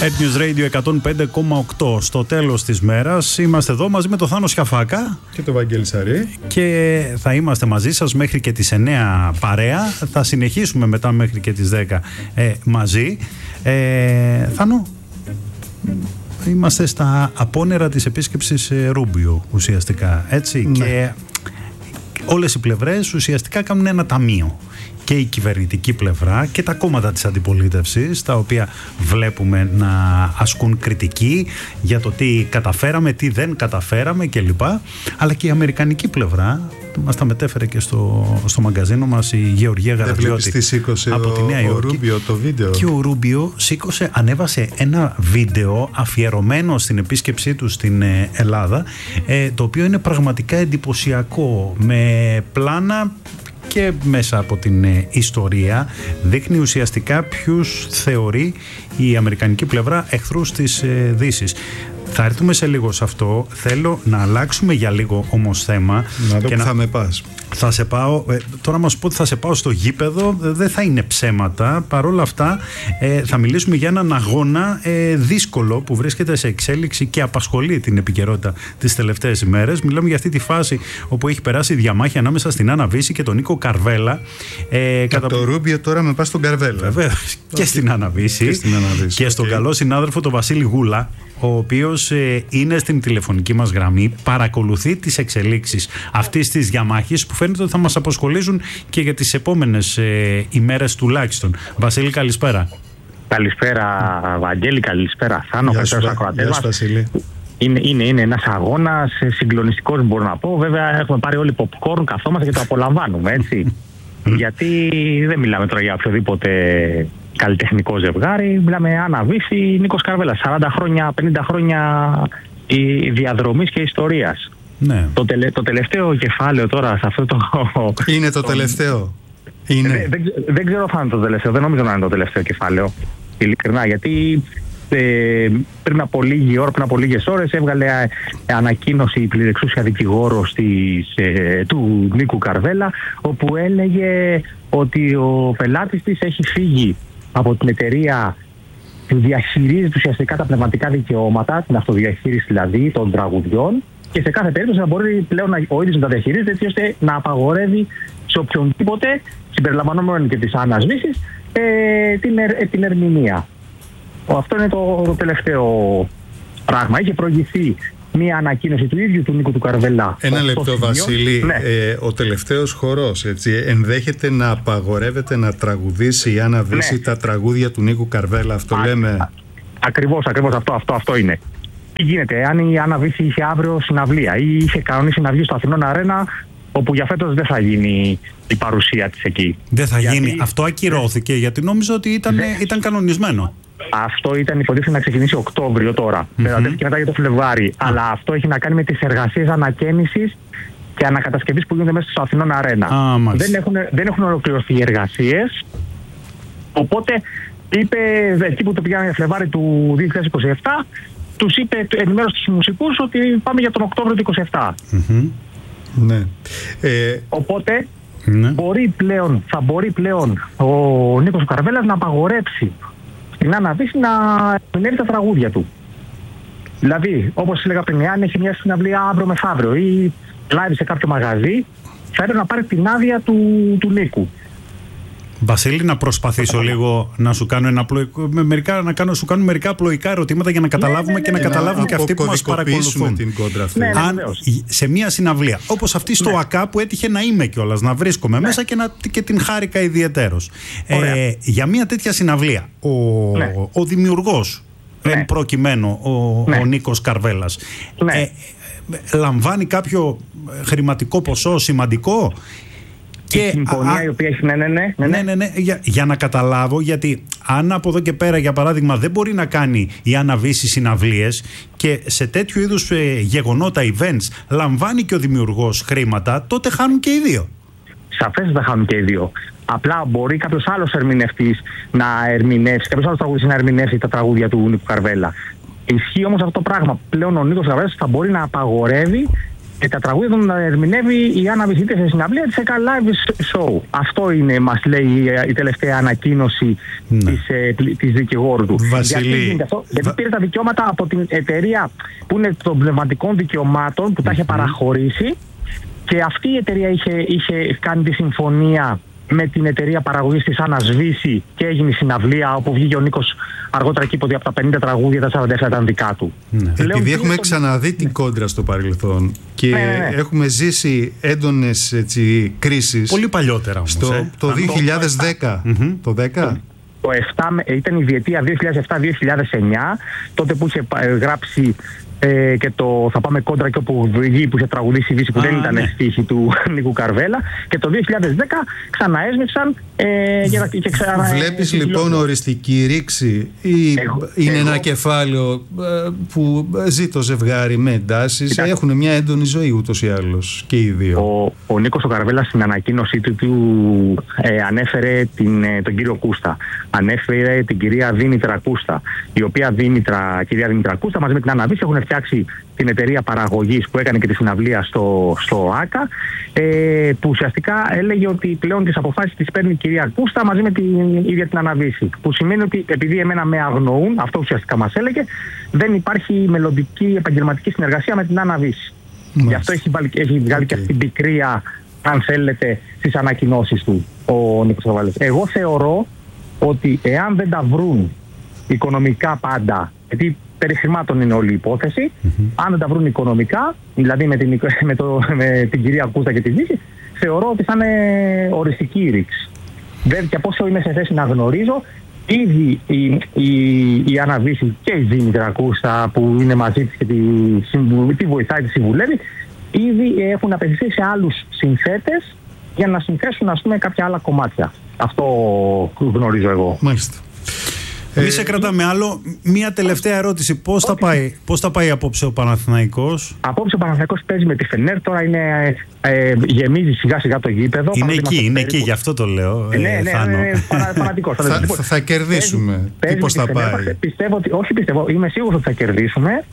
News Radio 105,8. Στο τέλος της μέρας είμαστε εδώ μαζί με τον Θάνο Σιαφάκα και τον Βαγγέλη Σαρή και θα είμαστε μαζί σας μέχρι και τις 9 παρέα. Θα συνεχίσουμε μετά μέχρι και τις 10 μαζί. Θάνο, είμαστε στα απόνερα της επίσκεψης Ρούμπιο ουσιαστικά, έτσι, ναι. Και όλες οι πλευρές ουσιαστικά κάνουν ένα ταμείο. Και η κυβερνητική πλευρά και τα κόμματα της αντιπολίτευσης, τα οποία βλέπουμε να ασκούν κριτική για το τι καταφέραμε, τι δεν καταφέραμε κλπ. Αλλά και η αμερικανική πλευρά, μας τα μετέφερε και στο μαγκαζίνο μας η Γεωργία Γαραβιώτη από τη Νέα Υόρκη. Ο Ρούμπιο το βίντεο. Και ο Ρούμπιο ανέβασε ένα βίντεο αφιερωμένο στην επίσκεψή του στην Ελλάδα, το οποίο είναι πραγματικά εντυπωσιακό, με πλάνα και μέσα από την ιστορία. Δείχνει ουσιαστικά ποιους θεωρεί η αμερικανική πλευρά εχθρούς της Δύσης. Θα έρθουμε σε λίγο σε αυτό. Θέλω να αλλάξουμε για λίγο όμως θέμα. Να δω που θα με πας. Θα σε πάω, τώρα μας πω ότι θα σε πάω στο γήπεδο, δεν θα είναι ψέματα. Παρ' όλα αυτά θα μιλήσουμε για έναν αγώνα δύσκολο που βρίσκεται σε εξέλιξη και απασχολεί την επικαιρότητα τις τελευταίες ημέρες. Μιλάμε για αυτή τη φάση όπου έχει περάσει η διαμάχη ανάμεσα στην Άννα Βύση και τον Νίκο Καρβέλα. Από το Ρούμπιο τώρα με πας στον Καρβέλα. Βεβαίως, και στην Άννα Βύση και στον καλό συνάδελφο τον Βασίλη Γούλα, ο οποίος είναι στην τηλεφωνική μας γραμμή, παρακολουθεί τις εξελίξεις αυτής της διαμάχης που φαίνεται ότι θα μας απασχολήσουν και για τις επόμενες ημέρες τουλάχιστον. Βασίλη, καλησπέρα. Καλησπέρα Βαγγέλη, καλησπέρα Θάνο, καλησπέρα ακροατές μας. Βασίλη. Είναι ένας αγώνας συγκλονιστικός, μπορώ να πω. Βέβαια έχουμε πάρει όλοι popcorn, καθόμαστε και το απολαμβάνουμε, έτσι. Γιατί δεν μιλάμε τώρα για οποιοδήποτε καλλιτεχνικό ζευγάρι, μιλάμε Άννα Βύση, Νίκος Καρβέλας. 40 χρόνια, 50 χρόνια διαδρομής και ιστορίας. Ναι. Το τελευταίο κεφάλαιο τώρα σε αυτό το... Είναι το τελευταίο. Είναι. Δεν ξέρω αν είναι το τελευταίο, δεν νομίζω να είναι το τελευταίο κεφάλαιο. Ειλικρινά, γιατί πριν από λίγες ώρες έβγαλε ανακοίνωση η πληρεξούσια δικηγόρος του Νίκου Καρβέλα, όπου έλεγε ότι ο πελάτης της έχει φύγει από την εταιρεία που διαχειρίζεται ουσιαστικά τα πνευματικά δικαιώματα, την αυτοδιαχείριση δηλαδή των τραγουδιών, και σε κάθε περίπτωση να μπορεί πλέον ο ίδιος να τα διαχειρίζεται, έτσι ώστε να απαγορεύει σε οποιονδήποτε, συμπεριλαμβανομένου και της Άννας Βύσης, την ερμηνεία. Αυτό είναι το τελευταίο πράγμα. Είχε προηγηθεί μία ανακοίνωση του ίδιου του Νίκου του Καρβέλα. Ένα λεπτό, Βασίλη. Ναι. Ο τελευταίος χορός, έτσι, ενδέχεται να απαγορεύεται να τραγουδήσει η Άννα Βύση, ναι, τα τραγούδια του Νίκου Καρβέλα. Αυτό λέμε. Ακριβώς αυτό είναι. Τι γίνεται, αν η Άννα Βύση είχε αύριο συναυλία ή είχε κανονίσει να βγει στο Αθηνών Αρένα, όπου για φέτος δεν θα γίνει η παρουσία της εκεί. Δεν θα γίνει. Αυτό ακυρώθηκε, γιατί νόμιζα ότι ήταν κανονισμένο. Αυτό ήταν υποτίθεται να ξεκινήσει Οκτώβριο τώρα. Και μετά για το Φλεβάρι. Αλλά αυτό έχει να κάνει με τις εργασίες ανακαίνησης και ανακατασκευής που γίνονται μέσα στο Αθηνών Αρένα. Δεν έχουν ολοκληρωθεί οι εργασίες. Οπότε είπε, εκεί που το πήγανε για Φλεβάρι του 2027, τους είπε, ενημέρωσε τους μουσικούς ότι πάμε για τον Οκτώβριο του 2027. Ναι. Οπότε θα μπορεί πλέον ο Νίκος Καρβέλας να απαγορέψει την Άννα Βύση να ερμηνεύει τα τραγούδια του. Δηλαδή, όπως έλεγα πριν, αν έχει μια συναυλία αύριο μεθαύριο ή live σε κάποιο μαγαζί, θα έπρεπε να πάρει την άδεια του Νίκου. Βασίλη, να προσπαθήσω λίγο να σου κάνω σου κάνω μερικά απλοϊκά ερωτήματα για να καταλάβουμε και να καταλάβουν και αυτοί που μας παρακολουθούν. Την κόντρα αυτή. Αν σε μια συναυλία, όπως αυτή στο ΑΚΑ που έτυχε να είμαι κιόλας, να βρίσκομαι μέσα και την χάρηκα ιδιαιτέρως. Για μια τέτοια συναυλία, ο δημιουργός, εν προκειμένου ο Νίκος Καρβέλας, λαμβάνει κάποιο χρηματικό ποσό σημαντικό? Και συμφωνία η οποία έχει. Ναι. Για να καταλάβω, γιατί αν από εδώ και πέρα, για παράδειγμα, δεν μπορεί να κάνει η Άννα Βύση συναυλίες και σε τέτοιου είδους γεγονότα, events, λαμβάνει και ο δημιουργός χρήματα, τότε χάνουν και οι δύο. Σαφές θα χάνουν και οι δύο. Απλά μπορεί κάποιος άλλος ερμηνευτής να ερμηνεύσει, κάποιος άλλος τραγουδιστής να ερμηνεύσει τα τραγούδια του Νίκου Καρβέλα. Ισχύει όμως αυτό το πράγμα. Πλέον ο Νίκος Καρβέλας θα μπορεί να απαγορεύει Και τα τραγούδια των ερμηνεύει η Άννα Βυσίτη σε συναυλία της live show. Αυτό είναι, μας λέει η τελευταία ανακοίνωση της δικηγόρου του. Γιατί πήρε τα δικαιώματα από την εταιρεία που είναι των πνευματικών δικαιωμάτων που τα είχε παραχωρήσει, και αυτή η εταιρεία είχε κάνει τη συμφωνία με την εταιρεία παραγωγής της Άννας Βύση και έγινε η συναυλία, όπου βγήκε ο Νίκος αργότερα και είπε ότι από τα 50 τραγούδια τα 47 ήταν δικά του. Επειδή έχουμε ξαναδεί την κόντρα στο παρελθόν και έχουμε ζήσει έντονες κρίσεις. Πολύ παλιότερα όμως. Το 2010. Το 10. Το 7 ήταν η διετία 2007-2009, τότε που είχε γράψει και το «Θα πάμε κόντρα» και όπου βγει, που είχε τραγουδήσει η Βύση, που δεν ήταν στίχη του Νίκου Καρβέλα, και το 2010 ξαναέσμιξαν και ξανά. Βλέπεις λοιπόν οριστική ρήξη ή είναι ένα κεφάλαιο που ζει το ζευγάρι με εντάσεις, έχουν μια έντονη ζωή ούτως ή άλλως και οι δύο. Ο Νίκος ο Καρβέλας στην ανακοίνωσή του ανέφερε τον κύριο Κούστα, ανέφερε την κυρία Δήμητρα Κούστα, η οποία κυρία Δήμητρα Κούστα μαζί με την Άννα Βύση έχουν φτιάξει την εταιρεία παραγωγής που έκανε και τη συναυλία στο ΆΚΑ, που ουσιαστικά έλεγε ότι πλέον τις αποφάσεις τις παίρνει η κυρία Κούστα μαζί με την ίδια την Άννα Βύση. Που σημαίνει ότι επειδή εμένα με αγνοούν, αυτό ουσιαστικά μας έλεγε, δεν υπάρχει μελλοντική επαγγελματική συνεργασία με την Άννα Βύση. Γι' αυτό έχει βγάλει και αυτή την πικρία, αν θέλετε, στις ανακοινώσεις του ο Νίκος Καρβέλας. Εγώ θεωρώ ότι εάν δεν τα βρουν οικονομικά πάντα, γιατί περί χρημάτων είναι όλη η υπόθεση, αν δεν τα βρουν οικονομικά, δηλαδή με την κυρία Κούστα και τη Βύση, θεωρώ ότι θα είναι οριστική η ρήξη. Και από όσο είμαι σε θέση να γνωρίζω, ήδη η Άννα Βύση και η Δήμητρα Κούστα που είναι μαζί της και τη βοηθάει, τη συμβουλεύει, ήδη έχουν απαιτηθεί σε άλλους συνθέτες για να συνθέσουν, ας πούμε, κάποια άλλα κομμάτια. Αυτό γνωρίζω εγώ. Μάλιστα. Μη σε κρατάμε άλλο. Μία τελευταία ερώτηση. Πώς θα πάει απόψε ο Παναθηναϊκός? Απόψε ο Παναθηναϊκός παίζει με τη Φενέρ. Τώρα γεμίζει σιγά σιγά το γήπεδο. Είναι εκεί, γι' αυτό το λέω. Ναι, φανατικός. Θα κερδίσουμε. Πώς θα πάει? Είμαι σίγουρος ότι θα κερδίσουμε.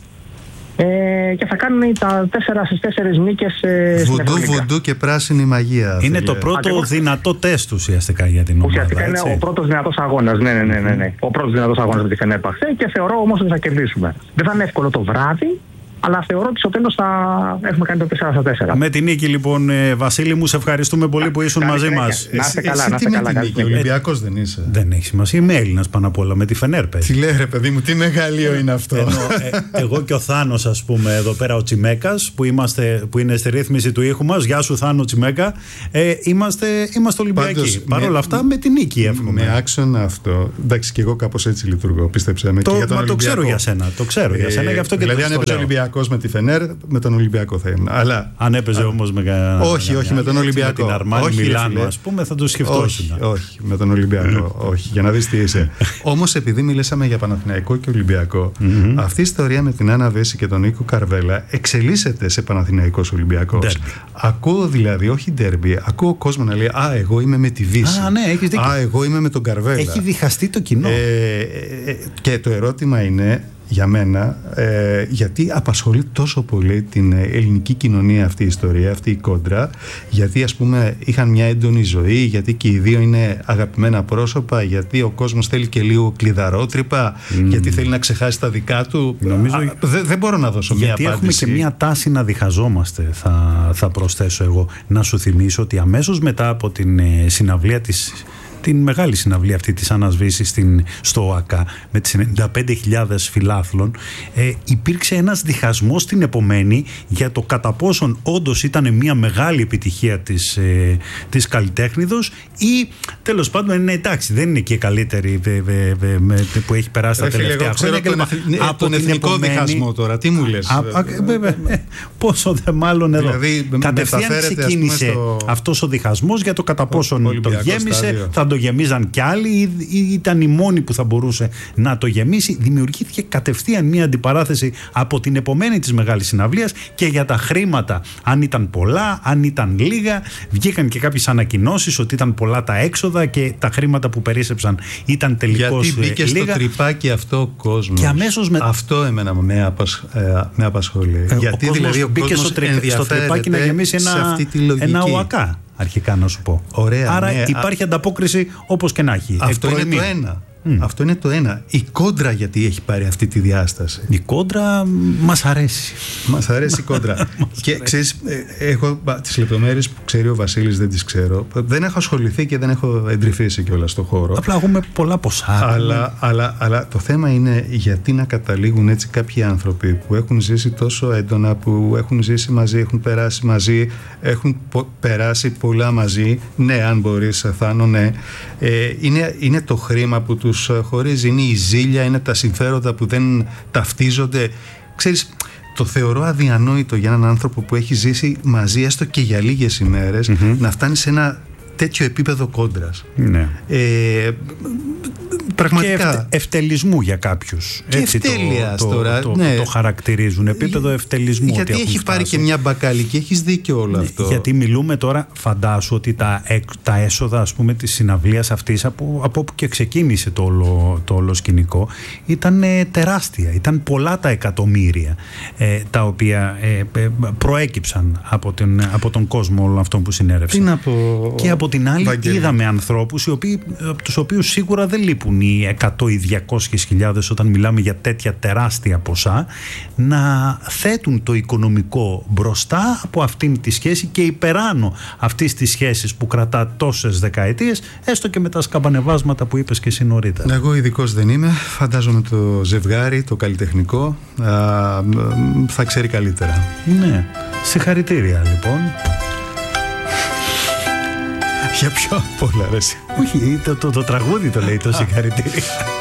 Και θα κάνουν τα 4 στις 4 νίκες στην Ευρωλίγκα. Βουντού και πράσινη μαγεία. Είναι το πρώτο δυνατό τεστ ουσιαστικά για την ομάδα. Ουσιαστικά είναι ο πρώτος δυνατός αγώνας. Ναι. Ο πρώτος δυνατός αγώνας με τη Φενέρμπαχτσε, και θεωρώ όμως ότι θα κερδίσουμε. Δεν θα είναι εύκολο το βράδυ, αλλά θεωρώ ότι στο τέλος θα έχουμε κάνει το 4-4. Με την νίκη λοιπόν, Βασίλη μου, σε ευχαριστούμε πολύ που ήσουν μαζί μας. Να είστε καλά, να είστε καλά. Ολυμπιακός δεν είσαι? Δεν έχει σημασία, είμαι Έλληνας πάνω απ' όλα, με τη Φενέρ παίζει. Τι λέει ρε παιδί μου, τι μεγαλείο είναι αυτό. Εγώ και ο Θάνος, ας πούμε, εδώ πέρα ο Τσιμέκας, που είναι στη ρύθμιση του ήχου μας. Γεια σου Θάνο Τσιμέκα. Είμαστε Ολυμπιακοί. Παρ' όλα αυτά με την νίκη εύχομαι. Με άξονα αυτό. Εντάξει, και εγώ κάπως έτσι λειτουργώ, πίστεψε με. Το ξέρω για σένα. Γι' αυτό και δηλαδή, αν έπαιζε Ολυμπιακός με τη Φενέρ, με τον Ολυμπιακό θα ήμουν. Αλλά αν έπαιζε όμως όχι με τον Ολυμπιακό. Με την Αρμάνι Μιλάνο, ας πούμε, θα το σκεφτόσουν. Όχι, με τον Ολυμπιακό. Όχι, για να δεις τι είσαι. Όμως, επειδή μιλήσαμε για Παναθηναϊκό και Ολυμπιακό, αυτή η ιστορία με την Άννα Βύση και τον Νίκο Καρβέλα εξελίσσεται σε Παναθηναϊκός Ολυμπιακός. Ακούω δηλαδή, όχι ντέρμπι, ακούω κόσμο να λέει «Α, εγώ είμαι με τη Βύση». «Α, εγώ είμαι με τον Καρβέλα». Έχει διχαστεί το κοινό. Και το ερώτημα είναι, για μένα, γιατί απασχολεί τόσο πολύ την ελληνική κοινωνία αυτή η ιστορία, αυτή η κόντρα, γιατί ας πούμε είχαν μια έντονη ζωή, γιατί και οι δύο είναι αγαπημένα πρόσωπα, γιατί ο κόσμος θέλει και λίγο κλειδαρότρυπα, γιατί θέλει να ξεχάσει τα δικά του. Δεν μπορώ να δώσω μια απάντηση. Γιατί έχουμε και μια τάση να διχαζόμαστε, θα προσθέσω εγώ. Να σου θυμίσω ότι αμέσως μετά από την συναυλία την μεγάλη συναυλία αυτή της Άννας Βύσης στο ΟΑΚΑ με τις 95.000 φιλάθλων, υπήρξε ένας διχασμός στην επομένη για το κατά πόσον όντως ήταν μια μεγάλη επιτυχία της καλλιτέχνηδος ή τέλος πάντων εντάξει, δεν είναι και η καλύτερη που έχει περάσει τα τελευταία χρόνια. Από τον εθνικό διχασμό τώρα, τι μου λες? Πόσο δε μάλλον εδώ. Κατευθείαν ξεκίνησε αυτός ο διχασμός για το κατά πόσον το γέμισε, θα το γεμίζαν κι άλλοι ή ήταν η μόνη που θα μπορούσε να το γεμίσει. Δημιουργήθηκε κατευθείαν μια αντιπαράθεση από την επομένη της μεγάλης συναυλίας και για τα χρήματα, αν ήταν πολλά, αν ήταν λίγα. Βγήκαν και κάποιες ανακοινώσεις ότι ήταν πολλά τα έξοδα και τα χρήματα που περίσσεψαν ήταν τελικώς λίγα. Γιατί μπήκε στο τρυπάκι αυτό ο κόσμος. Και αμέσως αυτό εμένα με απασχολεί. Γιατί δηλαδή ο μπήκε στο τρυπάκι να γεμίσει ένα ΟΑΚΑ, αρχικά να σου πω. Ωραία, άρα υπάρχει ανταπόκριση όπως και να έχει. Αυτό είναι το ένα. Αυτό είναι το ένα. Η κόντρα γιατί έχει πάρει αυτή τη διάσταση. Η κόντρα μας αρέσει. Μας αρέσει η κόντρα. Και ξέρεις, έχω τις λεπτομέρειες που ξέρει ο Βασίλης, δεν τις ξέρω. Δεν έχω ασχοληθεί και δεν έχω εντρυφήσει κιόλας στο χώρο. Απλά έχουμε πολλά ποσά. Αλλά το θέμα είναι γιατί να καταλήγουν έτσι κάποιοι άνθρωποι που έχουν ζήσει τόσο έντονα, που έχουν ζήσει μαζί, έχουν περάσει μαζί, έχουν περάσει πολλά μαζί. Ναι, αν μπορείς, Θάνο, ναι. Είναι το χρήμα που τους χωρίζει, είναι η ζήλια, είναι τα συμφέροντα που δεν ταυτίζονται. Ξέρεις, το θεωρώ αδιανόητο για έναν άνθρωπο που έχει ζήσει μαζί έστω και για λίγες ημέρες να φτάνει σε ένα τέτοιο επίπεδο κόντρας. Ναι. Πραγματικά. Και ευτελισμού για κάποιους. Και έτσι ευτέλειας τώρα. Το χαρακτηρίζουν. Επίπεδο ευτελισμού. Γιατί ότι έχει πάρει και μια μπακάλικη, έχεις δίκιο όλο αυτό. Γιατί μιλούμε τώρα, φαντάσου ότι τα έσοδα, ας πούμε, της συναυλίας αυτής, από όπου και ξεκίνησε το όλο σκηνικό, ήταν τεράστια. Ήταν πολλά τα εκατομμύρια τα οποία προέκυψαν από τον κόσμο όλων αυτών που συνέρευσαν. Και από την άλλη είδαμε ανθρώπους από τους οποίους σίγουρα δεν λείπουν οι 100 ή 200.000 όταν μιλάμε για τέτοια τεράστια ποσά, να θέτουν το οικονομικό μπροστά από αυτήν τη σχέση και υπεράνω αυτής της σχέσης που κρατά τόσες δεκαετίες, έστω και με τα σκαμπανεβάσματα που είπες και εσύ νωρίτερα. Εγώ ειδικός δεν είμαι. Φαντάζομαι το ζευγάρι, το καλλιτεχνικό θα ξέρει καλύτερα. Ναι. Συγχαρητήρια λοιπόν. Για ποιο απ' όλα, ρε? Όχι, το τραγούδι το λέει το συγχαρητήρια.